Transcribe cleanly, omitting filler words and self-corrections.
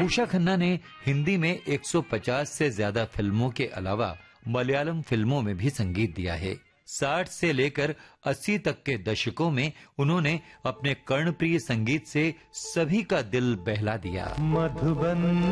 उषा खन्ना ने हिंदी में 150 से ज्यादा फिल्मों के अलावा मलयालम फिल्मों में भी संगीत दिया है। 60 से लेकर 80 तक के दशकों में उन्होंने अपने कर्णप्रिय संगीत से सभी का दिल बहला दिया। मधुबन